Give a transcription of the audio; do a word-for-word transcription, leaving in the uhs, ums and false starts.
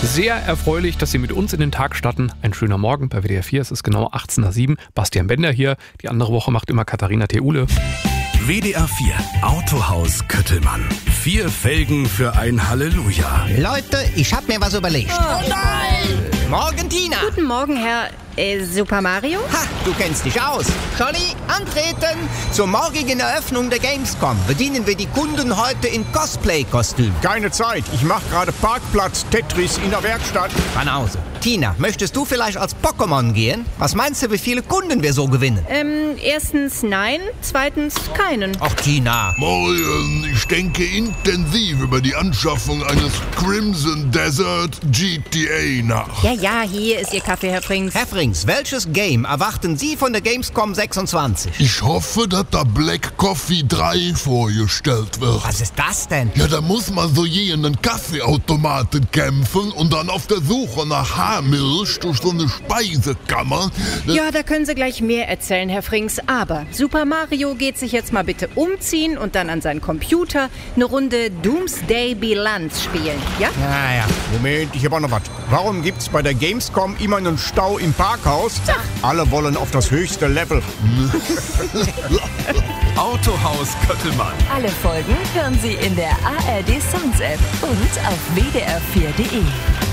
Sehr erfreulich, dass Sie mit uns in den Tag starten. Ein schöner Morgen bei W D R vier. Es ist genau achtzehn Uhr sieben. Bastian Bender hier. Die andere Woche macht immer Katharina Theule. W D R vier Autohaus Köttelmann. Vier Felgen für ein Halleluja. Leute, ich hab mir was überlegt. Oh nein! Morgen, Tina. Guten Morgen, Herr äh, Super Mario. Ha, du kennst dich aus. Scholli, antreten! Zur morgigen Eröffnung der Gamescom bedienen wir die Kunden heute in Cosplay-Kostüm. Keine Zeit, ich mache gerade Parkplatz Tetris in der Werkstatt. Banause. Tina, möchtest du vielleicht als Pokémon gehen? Was meinst du, wie viele Kunden wir so gewinnen? Ähm, erstens nein, zweitens keinen. Ach, Tina. Morgen, ich denke intensiv über die Anschaffung eines Crimson Desert G T A nach. Ja, ja, hier ist Ihr Kaffee, Herr Frings. Herr Frings, welches Game erwarten Sie von der Gamescom sechsundzwanzig? Ich hoffe, dass da Black Coffee drei vorgestellt wird. Was ist das denn? Ja, da muss man so je in einen Kaffeeautomaten kämpfen und dann auf der Suche nach Haarmilch durch so eine Speisekammer. Ja, da können Sie gleich mehr erzählen, Herr Frings. Aber Super Mario geht sich jetzt mal bitte umziehen und dann an seinen Computer eine Runde Doomsday Bilanz spielen, ja? Ja, ja. Moment, ich hab auch noch was. Warum gibt's bei der Gamescom immer einen Stau im Parkhaus? Alle wollen auf das höchste Level. Autohaus Köttelmann. Alle Folgen hören Sie in der A R D Sounds App und auf w d r vier punkt d e.